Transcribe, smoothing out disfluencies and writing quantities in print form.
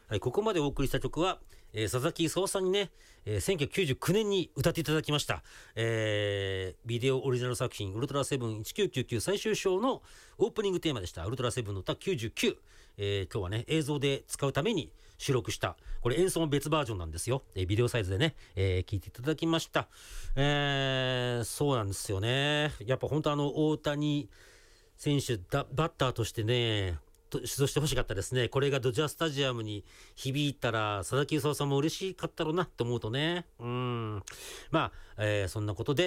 はい、ここまでお送りした曲は、佐々木功さんにね、1999年に歌っていただきました、ビデオオリジナル作品ウルトラセブン1999最終章のオープニングテーマでしたウルトラセブンの歌99、今日はね映像で使うために収録したこれ演奏も別バージョンなんですよ、ビデオサイズでね、聞いていただきました。そうなんですよね。やっぱ本当大谷選手バッターとしてね出場してほしかったですね。これがドジャースタジアムに響いたら佐々木功さんも嬉しかったろうなって思うとね、まあ、そんなことで